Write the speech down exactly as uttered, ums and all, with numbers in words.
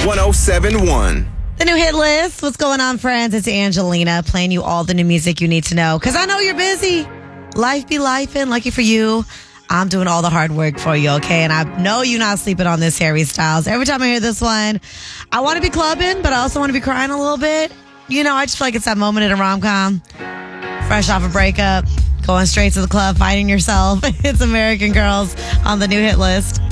one oh seven point one. The new hit list. What's going on, friends? It's Angelina playing you all the new music you need to know. Because I know you're busy. Life be lifing. Lucky for you, I'm doing all the hard work for you, okay? And I know you're not sleeping on this Harry Styles. Every time I hear this one, I want to be clubbing, but I also want to be crying a little bit. You know, I just feel like it's that moment in a rom-com. Fresh off a breakup, going straight to the club, finding yourself. It's American Girls on the new hit list.